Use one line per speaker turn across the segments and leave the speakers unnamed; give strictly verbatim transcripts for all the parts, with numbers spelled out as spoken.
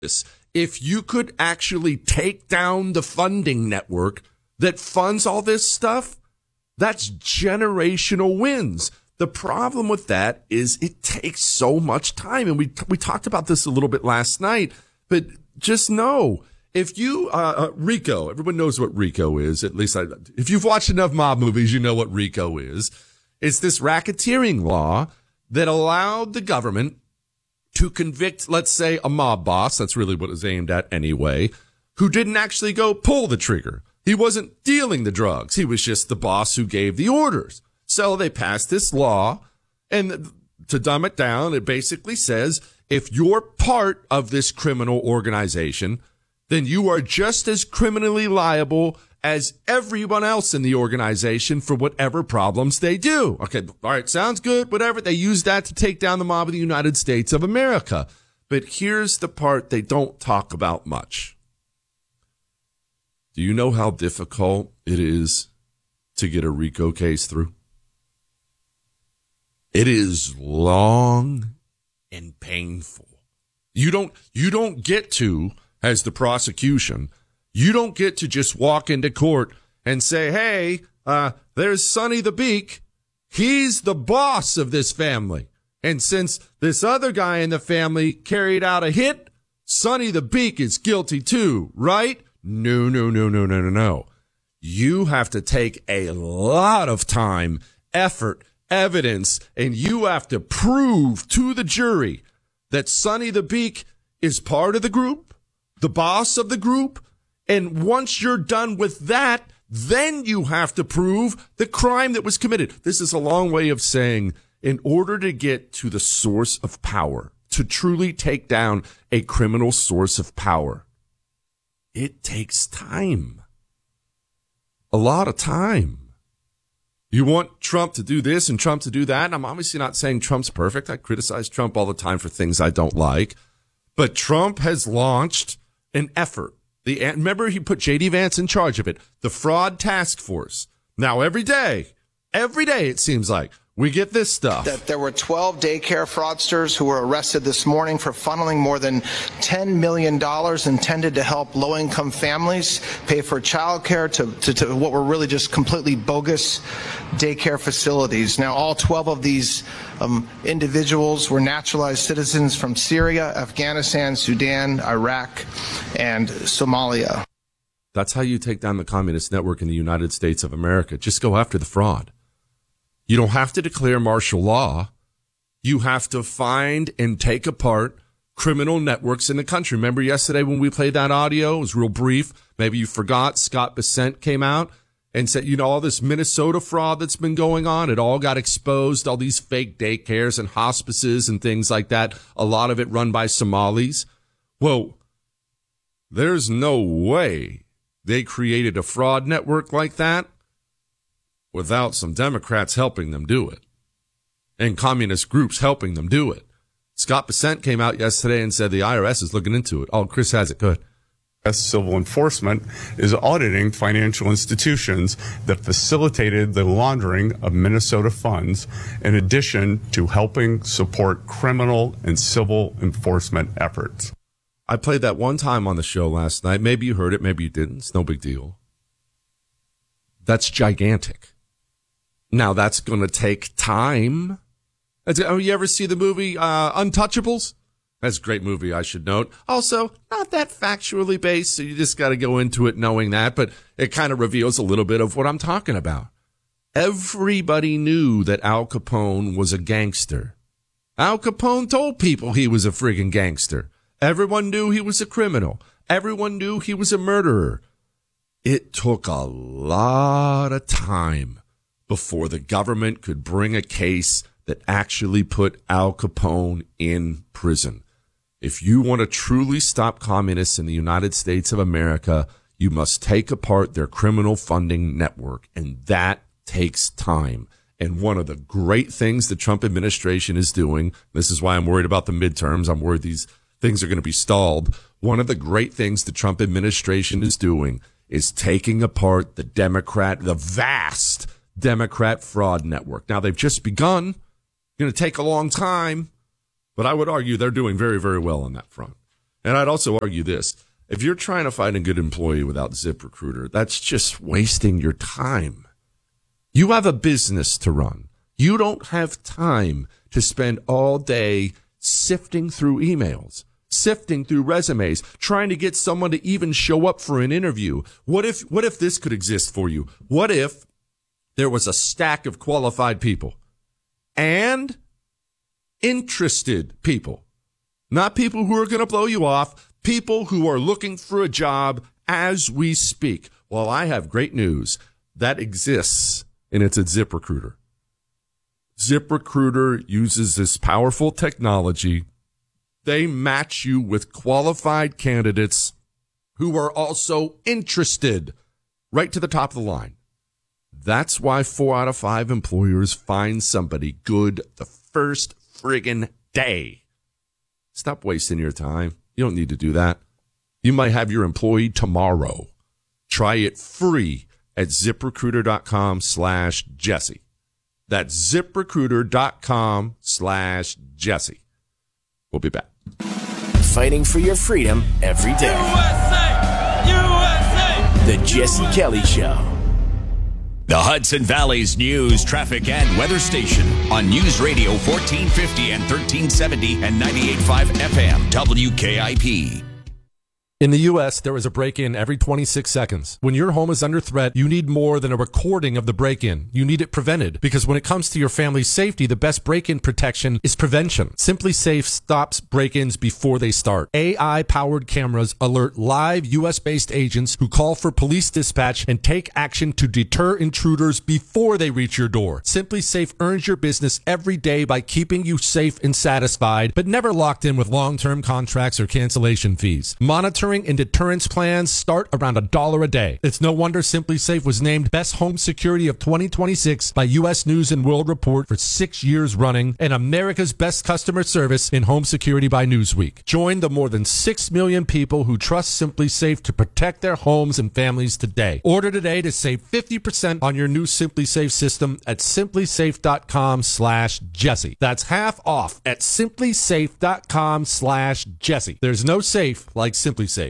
If you could actually take down the funding network that funds all this stuff, that's generational wins. The problem with that is it takes so much time. And we we talked about this a little bit last night, but just know, if you, uh, uh, RICO, everyone knows what RICO is. At least I, if you've watched enough mob movies, you know what RICO is. It's this racketeering law that allowed the government to convict, let's say, a mob boss, that's really what it was aimed at anyway, who didn't actually go pull the trigger. He wasn't dealing the drugs. He was just the boss who gave the orders. So they passed this law, and to dumb it down, it basically says, if you're part of this criminal organization, then you are just as criminally liable as everyone else in the organization for whatever problems they do. Okay, all right, sounds good, whatever. They use that to take down the mob of the United States of America. But here's the part they don't talk about much. Do you know how difficult it is to get a RICO case through? It is long and painful. You don't, you don't get to, as the prosecution, you don't get to just walk into court and say, hey, uh, there's Sonny the Beak. He's the boss of this family. And since this other guy in the family carried out a hit, Sonny the Beak is guilty too, right? No, no, no, no, no, no, no. You have to take a lot of time, effort, evidence, and you have to prove to the jury that Sonny the Beak is part of the group, the boss of the group. And once you're done with that, then you have to prove the crime that was committed. This is a long way of saying, in order to get to the source of power, to truly take down a criminal source of power, it takes time. A lot of time. You want Trump to do this and Trump to do that. And I'm obviously not saying Trump's perfect. I criticize Trump all the time for things I don't like. But Trump has launched an effort. The, remember, he put J D Vance in charge of it, the fraud task force. Now, every day, every day, it seems like, we get this stuff.
That there were twelve daycare fraudsters who were arrested this morning for funneling more than ten million dollars intended to help low-income families pay for childcare to, to, to what were really just completely bogus daycare facilities. Now, all twelve of these um, individuals were naturalized citizens from Syria, Afghanistan, Sudan, Iraq, and Somalia.
That's how you take down the communist network in the United States of America. Just go after the fraud. You don't have to declare martial law. You have to find and take apart criminal networks in the country. Remember yesterday when we played that audio? It was real brief. Maybe you forgot. Scott Bessent came out and said, you know, all this Minnesota fraud that's been going on, it all got exposed, all these fake daycares and hospices and things like that, a lot of it run by Somalis. Well, there's no way they created a fraud network like that without some Democrats helping them do it and communist groups helping them do it. Scott Bessent came out yesterday and said the I R S is looking into it. Oh, Chris has it. Good.
Civil enforcement is auditing financial institutions that facilitated the laundering of Minnesota funds, in addition to helping support criminal and civil enforcement efforts.
I played that one time on the show last night. Maybe you heard it, maybe you didn't. It's no big deal. That's gigantic. Now, that's going to take time. Oh, you ever see the movie uh, Untouchables? That's a great movie, I should note. Also, not that factually based, so you just got to go into it knowing that, but it kind of reveals a little bit of what I'm talking about. Everybody knew that Al Capone was a gangster. Al Capone told people he was a friggin' gangster. Everyone knew he was a criminal. Everyone knew he was a murderer. It took a lot of time before the government could bring a case that actually put Al Capone in prison. If you want to truly stop communists in the United States of America, you must take apart their criminal funding network, and that takes time. And one of the great things the Trump administration is doing, this is why I'm worried about the midterms, I'm worried these things are going to be stalled. One of the great things the Trump administration is doing is taking apart the Democrat, the vast Democrat fraud network. Now, they've just begun. Going to take a long time, but I would argue they're doing very, very well on that front. And I'd also argue this. If you're trying to find a good employee without ZipRecruiter, that's just wasting your time. You have a business to run. You don't have time to spend all day sifting through emails, sifting through resumes, trying to get someone to even show up for an interview. What if, what if this could exist for you? What if there was a stack of qualified people and interested people, not people who are going to blow you off, people who are looking for a job as we speak? Well, I have great news. That exists, and it's at ZipRecruiter. ZipRecruiter uses this powerful technology. They match you with qualified candidates who are also interested, right to the top of the line. That's why four out of five employers find somebody good the first friggin' day. Stop wasting your time. You don't need to do that. You might have your employee tomorrow. Try it free at ZipRecruiter.com slash Jesse. That's ZipRecruiter.com slash Jesse. We'll be back.
Fighting for your freedom every day. U S A! U S A! The Jesse Kelly Show.
The Hudson Valley's news, traffic, and weather station on News Radio fourteen fifty and thirteen seventy and ninety-eight point five F M W K I P.
In the U S, there is a break-in every twenty-six seconds. When your home is under threat, you need more than a recording of the break-in. You need it prevented, because when it comes to your family's safety, the best break-in protection is prevention. Simply Safe stops break-ins before they start. A I-powered cameras alert live U S-based agents who call for police dispatch and take action to deter intruders before they reach your door. Simply Safe earns your business every day by keeping you safe and satisfied, but never locked in with long-term contracts or cancellation fees. Monitoring and deterrence plans start around a dollar a day. It's no wonder Simply Safe was named Best Home Security of twenty twenty-six by U S News and World Report for six years running, and America's Best Customer Service in Home Security by Newsweek. Join the more than six million people who trust Simply Safe to protect their homes and families today. Order today to save fifty percent on your new Simply Safe system at simplysafe.com slash Jesse. That's half off at simplysafe.com slash Jesse. There's no safe like Simply Safe.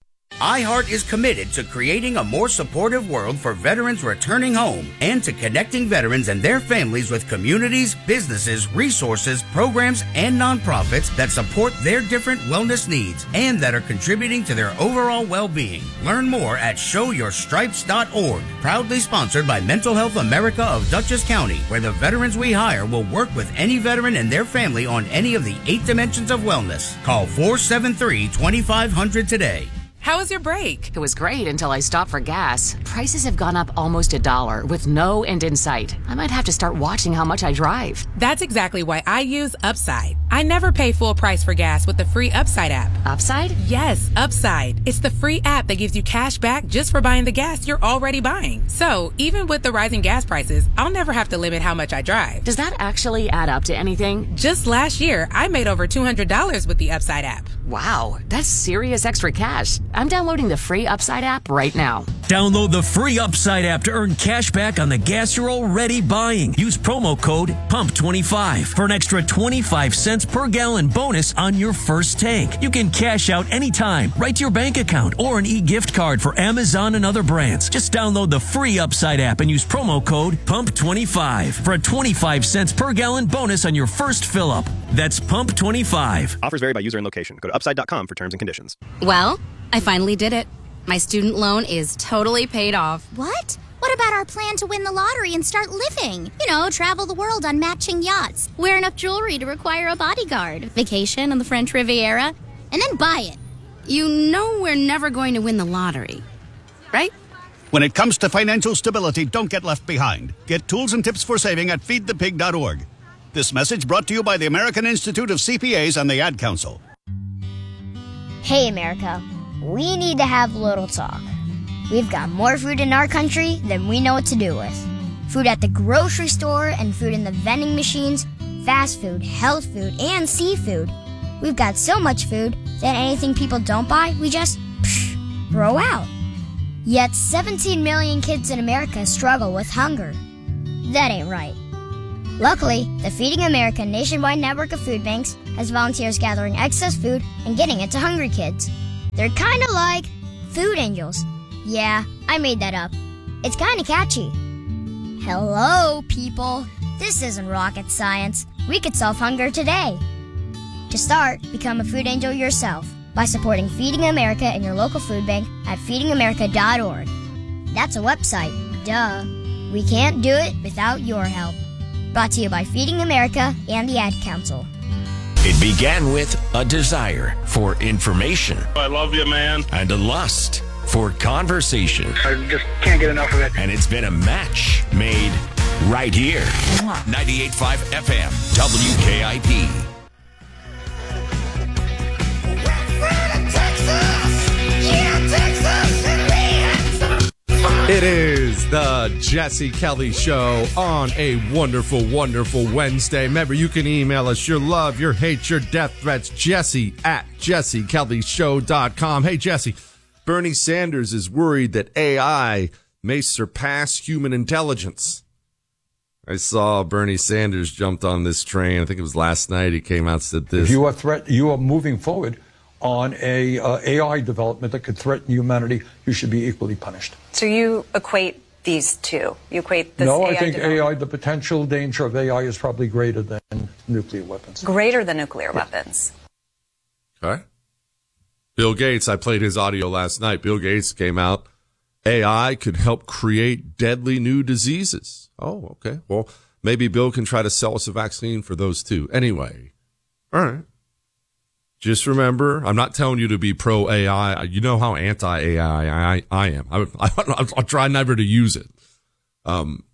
iHeart is committed to creating a more supportive world for veterans returning home and to connecting veterans and their families with communities, businesses, resources, programs, and nonprofits that support their different wellness needs and that are contributing to their overall well-being. Learn more at show your stripes dot org. Proudly sponsored by Mental Health America of Dutchess County, where the veterans we hire will work with any veteran and their family on any of the eight dimensions of wellness. Call four seven three, two five zero zero today.
How was your break?
It was great until I stopped for gas. Prices have gone up almost a dollar with no end in sight. I might have to start watching how much I drive.
That's exactly why I use Upside. I never pay full price for gas with the free Upside app.
Upside?
Yes, Upside. It's the free app that gives you cash back just for buying the gas you're already buying. So even with the rising gas prices, I'll never have to limit how much I drive.
Does that actually add up to anything?
Just last year, I made over two hundred dollars with the Upside app.
Wow, that's serious extra cash. I'm downloading the free Upside app right now.
Download the free Upside app to earn cash back on the gas you're already buying. Use promo code pump twenty-five for an extra twenty-five cents per gallon bonus on your first tank. You can cash out anytime, right to your bank account, or an e-gift card for Amazon and other brands. Just download the free Upside app and use promo code pump twenty-five for a twenty-five cents per gallon bonus on your first fill up. That's pump twenty-five.
Offers vary by user and location. Go to upside dot com for terms and conditions.
Well, I finally did it. My student loan is totally paid off.
What? What about our plan to win the lottery and start living? You know, travel the world on matching yachts, wear enough jewelry to require a bodyguard, vacation on the French Riviera, and then buy it.
You know we're never going to win the lottery, right?
When it comes to financial stability, don't get left behind. Get tools and tips for saving at feed the pig dot org. This message brought to you by the American Institute of C P As and the Ad Council.
Hey, America. We need to have a little talk. We've got more food in our country than we know what to do with. Food at the grocery store and food in the vending machines, fast food, health food, and seafood. We've got so much food that anything people don't buy, we just psh, throw out. Yet seventeen million kids in America struggle with hunger. That ain't right. Luckily, the Feeding America nationwide network of food banks has volunteers gathering excess food and getting it to hungry kids. They're kind of like food angels. Yeah, I made that up. It's kind of catchy. Hello, people. This isn't rocket science. We could solve hunger today. To start, become a food angel yourself by supporting Feeding America in your local food bank at feeding america dot org. That's a website. Duh. We can't do it without your help. Brought to you by Feeding America and the Ad Council.
It began with a desire for information.
I love you, man.
And a lust for conversation.
I just can't get enough of it.
And it's been a match made right here. ninety-eight point five F M, W K I P.
It is the Jesse Kelly Show on a wonderful, wonderful Wednesday. Remember, you can email us your love, your hate, your death threats, Jesse at jesse kelly show dot com. Hey, Jesse, Bernie Sanders is worried that A I may surpass human intelligence. I saw Bernie Sanders jumped on this train. I think it was last night. He came out and said this.
If you are threat, you are moving forward on a uh, AI development that could threaten humanity, you should be equally punished.
So you equate these two? You equate this
No,
A I
I think
development?
A I, the potential danger of A I is probably greater than nuclear weapons.
Greater than nuclear yes. weapons.
Okay. Bill Gates, I played his audio last night. Bill Gates came out. A I could help create deadly new diseases. Oh, okay. Well, maybe Bill can try to sell us a vaccine for those too. Anyway. All right. Just remember, I'm not telling you to be pro-A I. You know how anti-A I I, I am. I, I, I'll try never to use it. Um,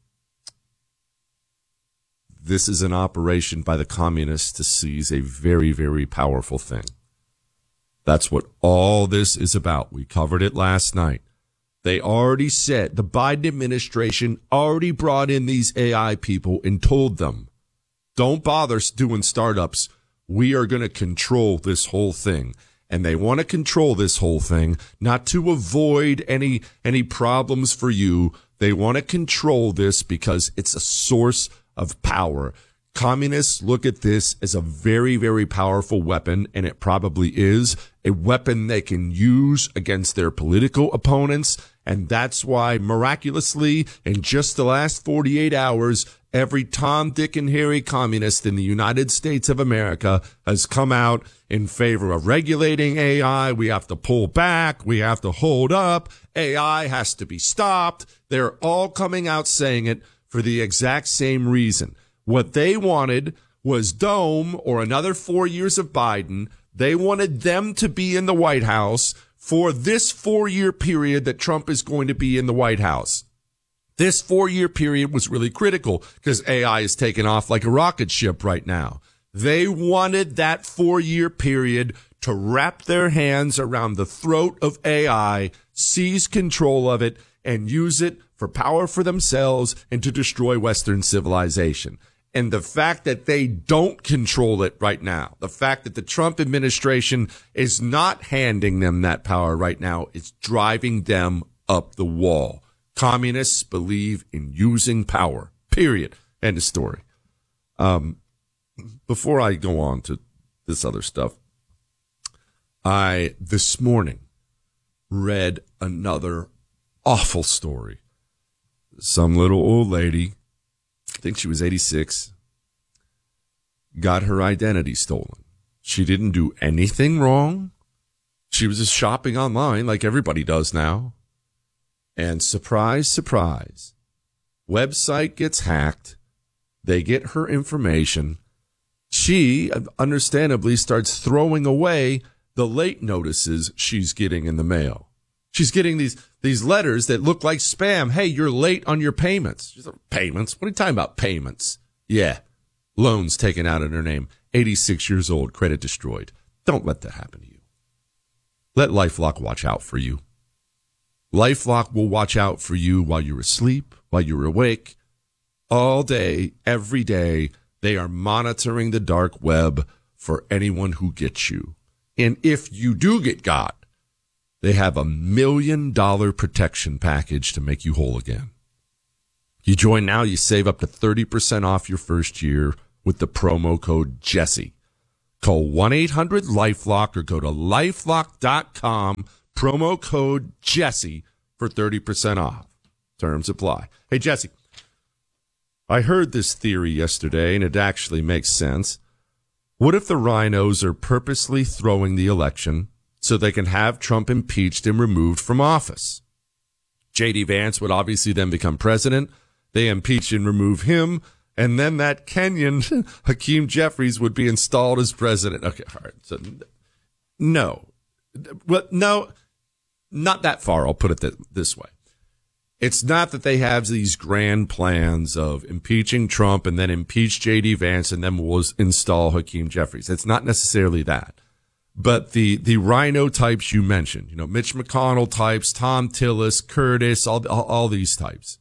this is an operation by the communists to seize a very, very powerful thing. That's what all this is about. We covered it last night. They already said, the Biden administration already brought in these A I people and told them, don't bother doing startups. We are going to control this whole thing. And they want to control this whole thing, not to avoid any any problems for you. They want to control this because it's a source of power. Communists look at this as a very, very powerful weapon, and it probably is a weapon they can use against their political opponents. And that's why, miraculously, in just the last forty-eight hours, every Tom, Dick, and Harry communist in the United States of America has come out in favor of regulating A I. We have to pull back. We have to hold up. A I has to be stopped. They're all coming out saying it for the exact same reason. What they wanted was Dome or another four years of Biden. They wanted them to be in the White House for this four-year period that Trump is going to be in the White House. This four-year period was really critical because A I is taking off like a rocket ship right now. They wanted that four-year period to wrap their hands around the throat of A I, seize control of it, and use it for power for themselves and to destroy Western civilization. And the fact that they don't control it right now, the fact that the Trump administration is not handing them that power right now, is driving them up the wall. Communists believe in using power, period. End of story. Um, before I go on to this other stuff, I, this morning, read another awful story. Some little old lady, I think she was eighty-six, got her identity stolen. She didn't do anything wrong. She was just shopping online like everybody does now. And surprise, surprise, website gets hacked. They get her information. She, understandably, starts throwing away the late notices she's getting in the mail. She's getting these these letters that look like spam. Hey, you're late on your payments. She's like, payments? What are you talking about, payments? Yeah, loans taken out in her name. eighty-six years old, credit destroyed. Don't let that happen to you. Let LifeLock watch out for you. LifeLock will watch out for you while you're asleep, while you're awake. All day, every day, they are monitoring the dark web for anyone who gets you. And if you do get got, they have a million dollar protection package to make you whole again. You join now, you save up to thirty percent off your first year with the promo code Jesse. Call one eight hundred LifeLock or go to lifelock dot com, promo code Jesse for thirty percent off. Terms apply. Hey, Jesse, I heard this theory yesterday, and it actually makes sense. What if the rhinos are purposely throwing the election so they can have Trump impeached and removed from office? J D Vance would obviously then become president. They impeach and remove him, and then that Kenyan, Hakeem Jeffries, would be installed as president. Okay, all right. So, no. Well, no, not that far. I'll put it th- this way. It's not that they have these grand plans of impeaching Trump and then impeach J D Vance and then we'll install Hakeem Jeffries. It's not necessarily that. But the, the rhino types you mentioned, you know, Mitch McConnell types, Tom Tillis, Curtis, all, all, all these types.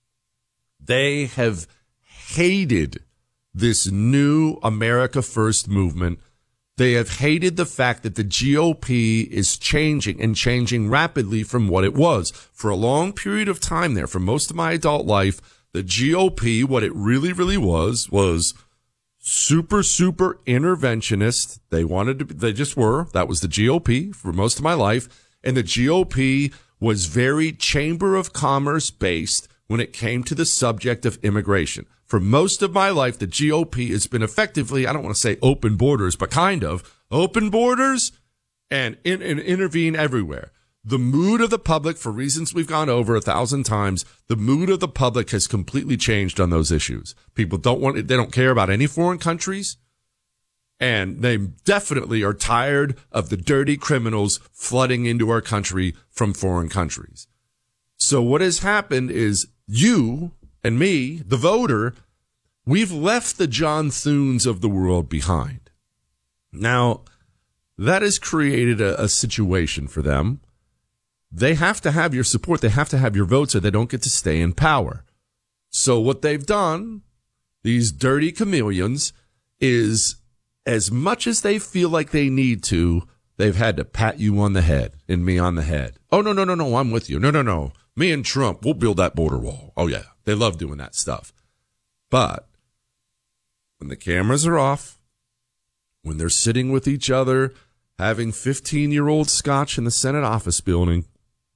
They have hated this new America First movement. They have hated the fact that the G O P is changing and changing rapidly from what it was. For a long period of time there, for most of my adult life, the G O P, what it really, really was, was super, super interventionist. They wanted to, they just were. That was the G O P for most of my life. And the G O P was very Chamber of Commerce based when it came to the subject of immigration. For most of my life, the G O P has been effectively, I don't want to say open borders, but kind of open borders and, in, and intervene everywhere. The mood of the public, for reasons we've gone over a thousand times, the mood of the public has completely changed on those issues. People don't want, they don't care about any foreign countries. And they definitely are tired of the dirty criminals flooding into our country from foreign countries. So what has happened is you and me, the voter, we've left the John Thunes of the world behind. Now, that has created a, a situation for them. They have to have your support. They have to have your vote so they don't get to stay in power. So what they've done, these dirty chameleons, is as much as they feel like they need to, they've had to pat you on the head and me on the head. Oh, no, no, no, no, I'm with you. No, no, no. Me and Trump, we'll build that border wall. Oh, yeah. They love doing that stuff. But when the cameras are off, when they're sitting with each other, having fifteen-year-old scotch in the Senate office building,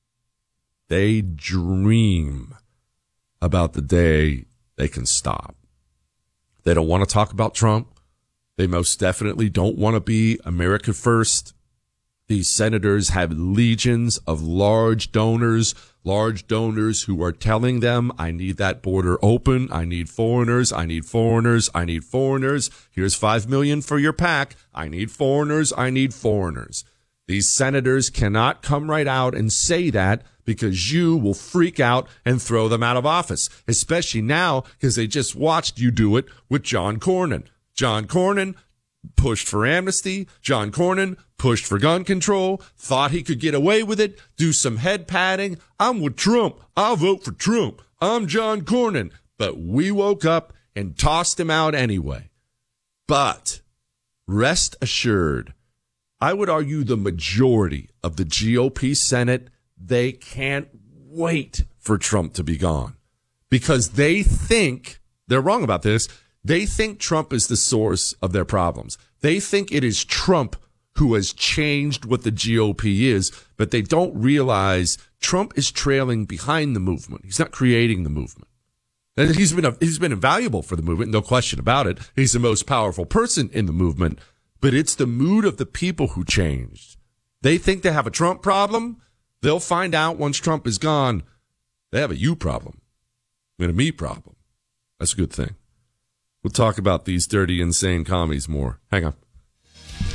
they dream about the day they can stop. They don't want to talk about Trump. They most definitely don't want to be America First. These senators have legions of large donors, large donors who are telling them, I need that border open. I need foreigners. I need foreigners. I need foreigners. Here's five million for your PAC. I need foreigners. I need foreigners. These senators cannot come right out and say that because you will freak out and throw them out of office, especially now because they just watched you do it with John Cornyn. John Cornyn pushed for amnesty. John Cornyn pushed for gun control, thought he could get away with it, do some head patting. I'm with Trump. I'll vote for Trump. I'm John Cornyn. But we woke up and tossed him out anyway. But rest assured, I would argue the majority of the G O P Senate, they can't wait for Trump to be gone because they think, they're wrong about this, they think Trump is the source of their problems. They think it is Trump who has changed what the G O P is, but they don't realize Trump is trailing behind the movement. He's not creating the movement. And he's been, a, he's been invaluable for the movement, no question about it. He's the most powerful person in the movement, but it's the mood of the people who changed. They think they have a Trump problem. They'll find out once Trump is gone, they have a you problem and a me problem. That's a good thing. We'll talk about these dirty, insane commies more. Hang on.